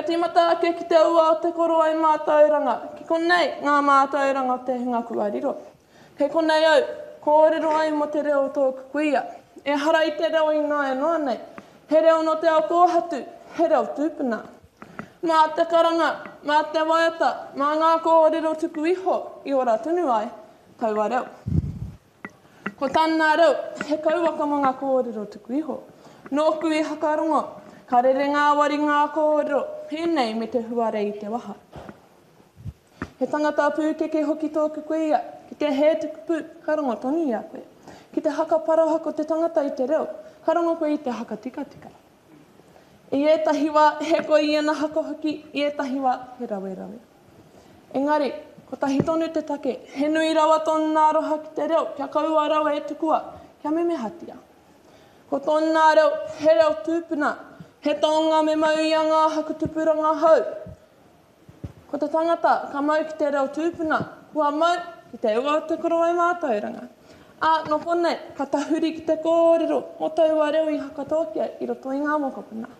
timata ake ki te ua o te koro ai mātauranga. Ki konei ngā mātauranga o te hunga kuariro. Kei konei au, kōrero ai mo te reo tōku kuia. E hara i te reo i ngā e noa nei. He reo no te ao kōhatu, he reo tūpuna. Mā te karanga, mā te waiata, mā ngā kōrero tuku iho i ora tunu ai, kaua reo. Ko tāna reo, he kauwaka mo ngā kōrero tuku iho. Nōku i hakarongo, ka rere ngā wari ngā kōrero, pēnei me te huare i te waha. He tangata pūkeke hoki tōku kuia, ki te he tuku pū, karongo toni a koe. Ki te haka paraha ko te tangata i te reo, karongo koe i te haka tika tika. I ētahi wā, he koe i ana haka hoki, i ētahi wā, he rawe rawe. Engari, ko tahi tonu te take, he nui rawa tōna roha ki te reo, kia kaua rawa e tukua, kia memehatia. Ko tōna reo, he reo tūpuna, he tonga me mau i a ngā haku tupuranga hau. Ko te tangata, ka mau ki te reo tūpuna, kua mau ki te ua o te koro ai mātauranga. No konei, ka tahuri ki te kōrero, o taua reo i haka tōkia i roto i ngā mokopuna.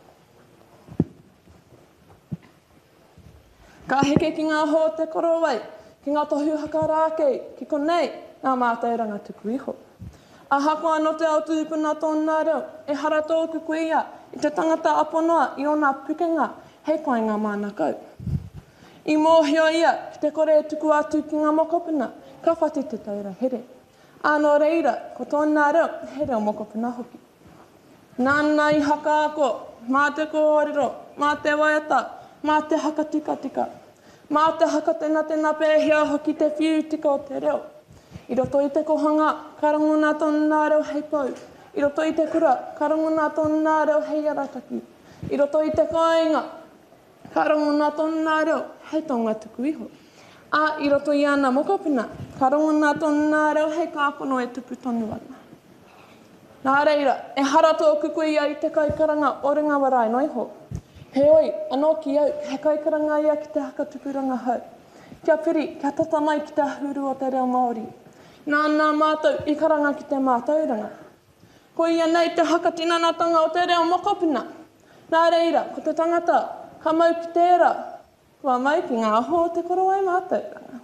Ka heke ki ngā hō te korowai, ki ngā tohu haka rākei, ki konei ngā mātauranga tuku iho. Ahakoa no te ao tūpuna tōna reo, e hara tōku kuia, i te tangata aponoa i o nā pukenga, hei koe ngā mānakau. I mōhio ia, ki te kore tuku atu ki ngā mokopuna, ka whati te taura here. Anō reira, ko tōna reo, he reo mokopuna hoki. Nāna i haka ako, mā te kōrero, mā te waiata, mā te haka tika tika, mā te haka tena pēhia hoki te whiu tika o te reo. I roto i te kohanga, karangona tōna reo hei pau. I roto i te kura, karangona tōna reo hei arataki. I roto i te kāinga, karangona tōna reo hei tonga tuku iho. I roto i ana mokopuna, karangona tōna reo hei kāpono e tupu tonu ana. Nā reira, e hara tōku kuia i te kaikaranga o Ringa Warae Noiho. He oi, anō ki au, he kaikaranga ia ki te haka tupuranga hau. Kia piri, kia tata mai ki te huru o te reo Māori. Nā mātou i karanga ki te mātauranga. Ko ia nei te haka tinanatanga o te reo mokopuna. Nā reira, ko te tangata, ka mau ki tērā, kua mau ki ngā hō te korowai mātauranga.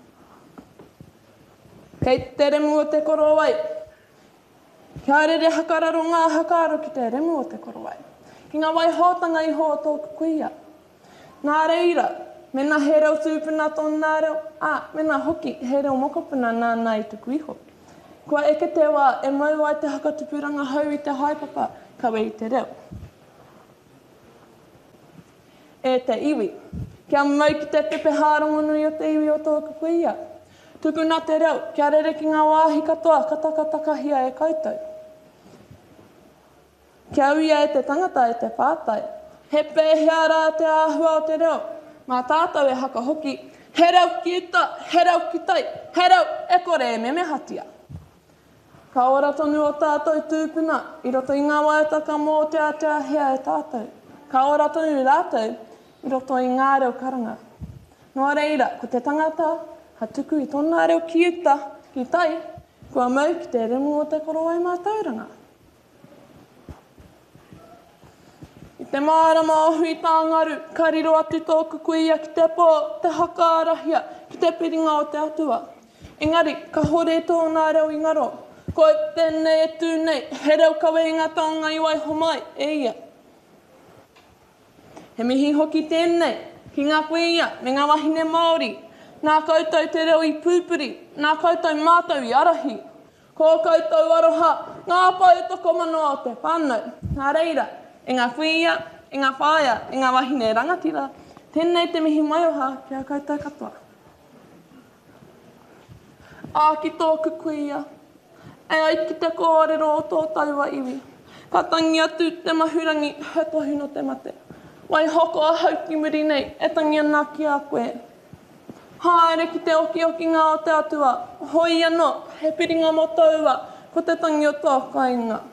Kei te remu o te korowai, kia rere hakararo ngā hakaro ki te remu o te korowai. Ki ngā waihōtanga iho o tōku kuia. Nā reira, mena he reo tūpuna tōna reo, mena hoki he reo mokopuna nāna i tuku iho. Kua eke te wā, e mau ai te haka tupuranga hau i te haipapa, kawe i te reo. E te iwi, kia mau ki te pepe hārongonui o te iwi o tōku kuia. Tukuna te reo, kia rere ki ngā wāhi katoa, katakata kahia e koutou. Kia uia e te tangata e te pātai. He pēhea rā te āhua o te reo. Mā tātou e haka hoki. He reo ki uta, he reo ki tai, he reo e kore e memehatia. Ka ora tonu o tātou tūpuna, i roto i ngā waiataka mō te hea e tātou. Ka ora tonu rātou, i roto i ngā reo karanga. Nō reira, ko te tangata, ha tuku i tōna reo ki uta, ki tai, kua mau ki te remu o te korowai mātauranga. I te mārama o hui tāngaru, ka riro atu tōku kuia ki te pō, te haka arahia, ki te piringa o te atua. Engari, ka hore tōna reo i ngaro. Ko tēnei e tūnei, he reo kawe i ngā taonga i waiho mai, e ia. He mihi hoki tēnei, ki ngā kuia, me ngā wahine Māori. Nā koutou te reo i pūpuri, nā koutou mātou i arahi. Ko koutou aroha, ngā pai toko manoa o te whānau. Nā reira, e ngā whia, e ngā whāia, e ngā wahine rangatira, tēnei te mihi maioha ki a koutou katoa. Ki tōku kuia, e ai ki te kōrero o tō taua iwi. Ka tangi atu te mahurangi, he tohu no te mate. Wai hoko a hauki muri nei, e tangi ana ki a koe. Haere ki te oki ngā o te atua, hoi anō, he piringa mo taua, ko te tangi o tō kāinga.